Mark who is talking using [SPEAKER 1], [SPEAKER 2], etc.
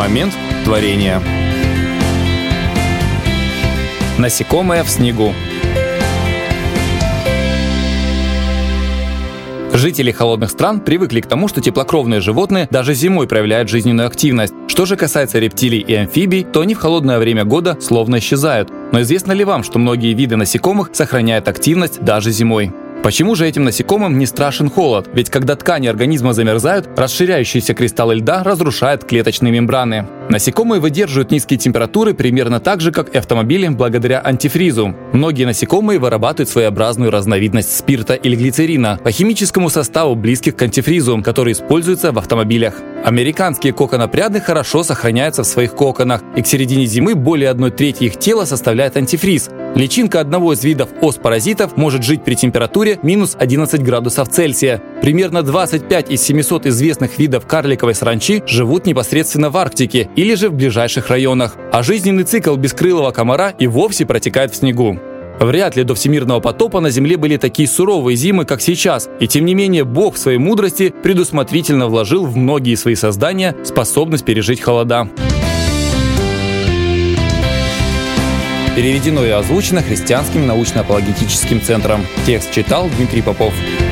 [SPEAKER 1] Момент творения. Насекомое в снегу. Жители холодных стран привыкли к тому, что теплокровные животные даже зимой проявляют жизненную активность. Что же касается рептилий и амфибий, то они в холодное время года словно исчезают. Но известно ли вам, что многие виды насекомых сохраняют активность даже зимой? Почему же этим насекомым не страшен холод? Ведь когда ткани организма замерзают, расширяющиеся кристаллы льда разрушают клеточные мембраны. Насекомые выдерживают низкие температуры примерно так же, как и автомобили, благодаря антифризу. Многие насекомые вырабатывают своеобразную разновидность спирта или глицерина по химическому составу, близких к антифризу, который используется в автомобилях. Американские коконопряды хорошо сохраняются в своих коконах, и к середине зимы более 1/3 их тела составляет антифриз. Личинка одного из видов ос-паразитов может жить при температуре минус 11 градусов Цельсия. Примерно 25 из 700 известных видов карликовой саранчи живут непосредственно в Арктике или же в ближайших районах. А жизненный цикл бескрылого комара и вовсе протекает в снегу. Вряд ли до всемирного потопа на Земле были такие суровые зимы, как сейчас. И тем не менее, Бог в своей мудрости предусмотрительно вложил в многие свои создания способность пережить холода. Переведено и озвучено Христианским научно-апологетическим центром. Текст читал Дмитрий Попов.